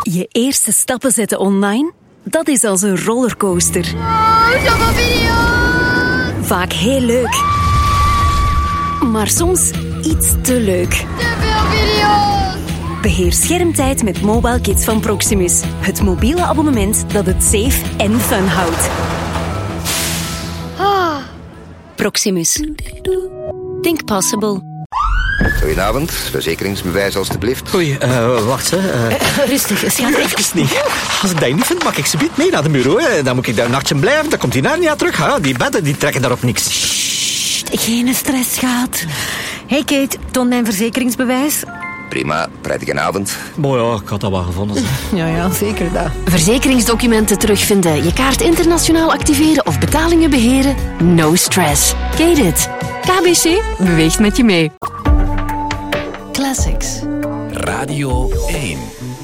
Je eerste stappen zetten online? Dat is als een rollercoaster. Zoveel video's! Vaak heel leuk. Maar soms iets te leuk. Te veel video's! Beheer schermtijd met Mobile Kids van Proximus. Het mobiele abonnement dat het safe en fun houdt. Proximus. Think possible. Goedenavond, verzekeringsbewijs alstublieft. Oei, wacht hè. Rustig, schat. Even niet. Als ik dat niet vind, mag ik ze mee naar de bureau. Hè. Dan moet ik daar een nachtje blijven, dan komt die naar niet terug. Ha, die bedden die trekken daarop niks. Sst, geen stress, schat. Hey Kate, toon mijn verzekeringsbewijs. Prima, prettige avond. Mooi, ja, ik had dat wel gevonden. Ja, zeker dat. Verzekeringsdocumenten terugvinden, je kaart internationaal activeren of betalingen beheren? No stress. Kate it. KBC beweegt met je mee. Classics. Radio 1.